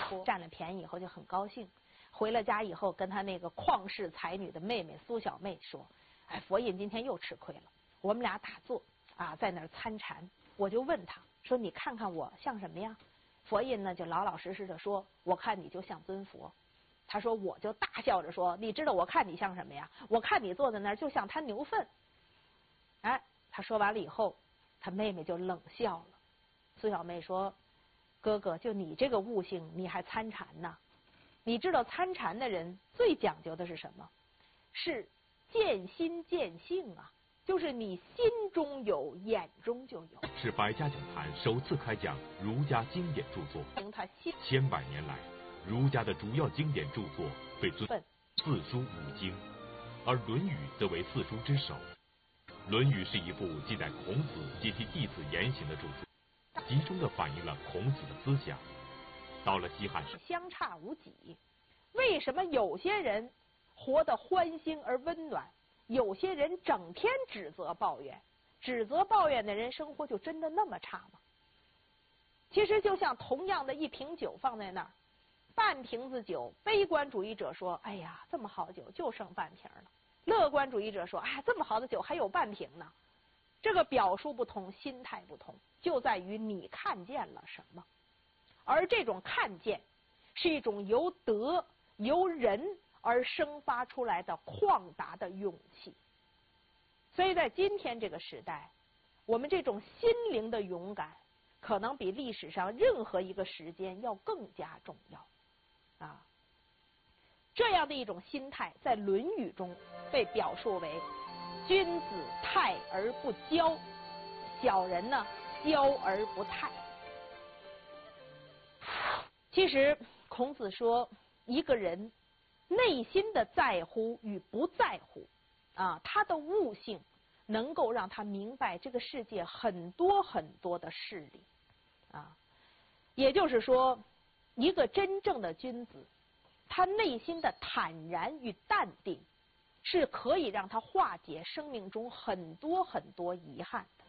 托，占了便宜以后就很高兴。回了家以后，跟他那个旷世才女的妹妹苏小妹说：“哎，佛印今天又吃亏了。我们俩打坐啊，在那儿参禅，我就问他说：‘你看看我像什么呀？’佛印呢就老老实实的说：‘我看你就像尊佛。’他说，我就大笑着说：‘你知道我看你像什么呀？我看你坐在那儿就像滩牛粪。’哎，他说完了以后，他妹妹就冷笑了。苏小妹说：‘哥哥，就你这个悟性，你还参禅呢？’你知道参禅的人最讲究的是什么？是见心见性啊，就是你心中有，眼中就有。 是百家讲坛首次开讲儒家经典著作。千百年来，儒家的主要经典著作被尊四书五经，而《论语》则为四书之首。《论语》是一部记载孔子及其弟子言行的著作，集中地反映了孔子的思想。到了西汉时， 相差无几。为什么有些人活得欢欣而温暖，有些人整天指责抱怨？指责抱怨的人生活就真的那么差吗？其实就像同样的一瓶酒放在那儿，半瓶子酒，悲观主义者说：“哎呀，这么好酒就剩半瓶了。”乐观主义者说：“哎，这么好的酒还有半瓶呢。”这个表述不同，心态不同，就在于你看见了什么。而这种看见是一种由德由人而生发出来的旷达的勇气。所以在今天这个时代，我们这种心灵的勇敢可能比历史上任何一个时间要更加重要啊！这样的一种心态在《论语》中被表述为君子泰而不骄，小人呢骄而不泰。其实孔子说，一个人内心的在乎与不在乎啊，他的悟性能够让他明白这个世界很多很多的事理啊。也就是说，一个真正的君子，他内心的坦然与淡定是可以让他化解生命中很多很多遗憾的。